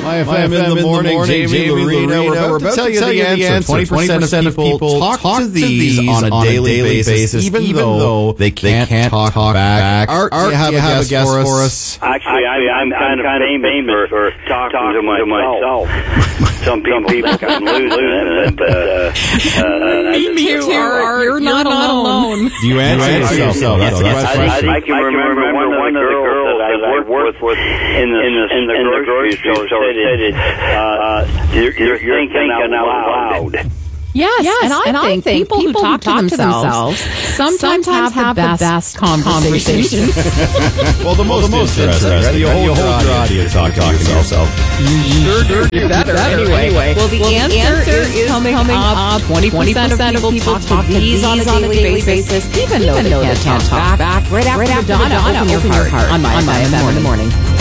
My FM in the morning, Jamie Lorena. We're about to tell you the answer. 20% of people talk to these on a daily basis, even though they can't talk back. Art, you have a guess for us? Actually, I'm kind of famous for talking to myself. Some people can lose it, but me too, Art. You're not alone. Do you answer yourself? That's the question. I can remember one of the girls that I worked with in the grocery store said, you're thinking out loud. Yes, and I think people who talk to themselves sometimes have the best conversations. Well, the most interesting. You hold your audience talking to yourself. Sure do better. Anyway, well, the answer is coming up. 20% of people talk to these on a daily basis, even though they can't talk back. Right after Donna, open your heart on my FM in the morning.